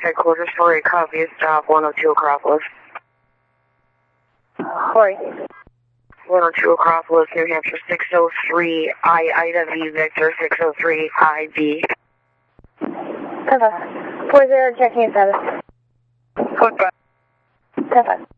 headquarters for a copy of stop 102 Acropolis. Corey. 102 Acropolis, New Hampshire 603 IIW Victor 603 IB. Perfect. 40, checking in status. Code 5. 10-5.